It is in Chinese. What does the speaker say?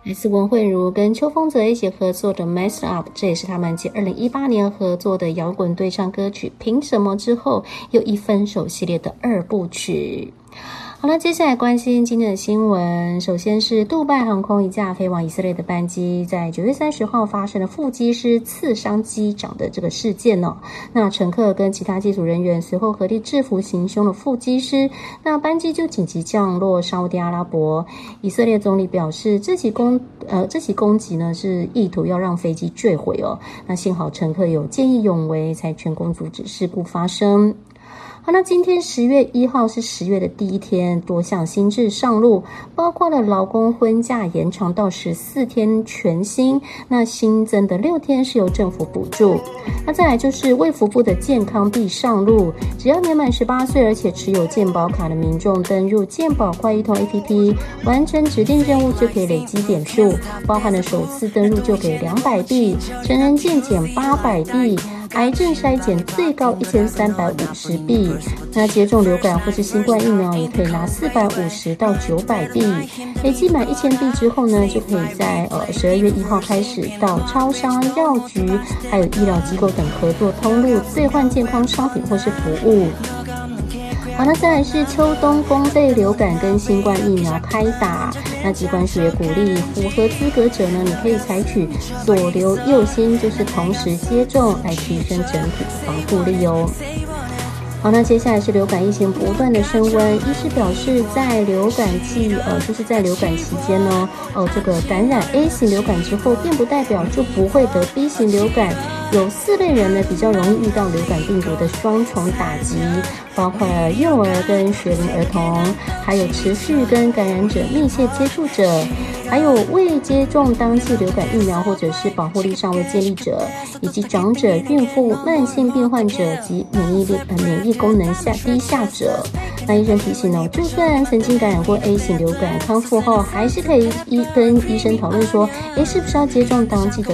来自文慧如跟邱锋泽一起合作的《Messed Up》，这也是他们继2018年合作的摇滚对唱歌曲《凭什么》之后又一分手系列的2部曲。好了，接下来关心今天的新闻。首先是杜拜航空一架飞往以色列的班机，在9月30号发生了副机师刺伤机长的这个事件哦。那乘客跟其他机组人员随后合力制服行凶的副机师，那班机就紧急降落沙烏地阿拉伯。以色列总理表示，这起攻击呢是意图要让飞机坠毁哦。那幸好乘客有见义勇为，才成功阻止事故发生。好，那今天10月1号是10月的第一天，多项新制上路，包括了劳工婚假延长到14天全薪，那新增的6天是由政府补助。那再来就是卫福部的健康币上路，只要年满18岁而且持有健保卡的民众登入健保快易通 APP， 完成指定任务就可以累积点数，包含了首次登入就给200币，成人健检800币，癌症筛检最高1350币，那接种流感或是新冠疫苗也可以拿450到900币，累计满1000币之后呢，就可以在12月1号开始到超商、药局还有医疗机构等合作通路兑换健康商品或是服务。好，那再来是秋冬公费流感跟新冠疫苗开打，那疾管署也鼓励符合资格者呢，你可以采取左流右新，就是同时接种来提升整体的防护力哦。好，那接下来是流感疫情不断的升温，医师表示，在流感就是在流感期间呢，这个感染 A 型流感之后，并不代表就不会得 B 型流感。有4类人呢比较容易遇到流感病毒的双重打击，包括了幼儿跟学龄儿童，还有持续跟感染者密切接触者，还有未接种当季流感疫苗或者是保护力尚未建立者，以及长者、孕妇、慢性病患者及免疫功能低下者。那医生提醒哦，就算曾经感染过 A 型流感，康复后还是可以跟医生讨论说，是不是要接种当季的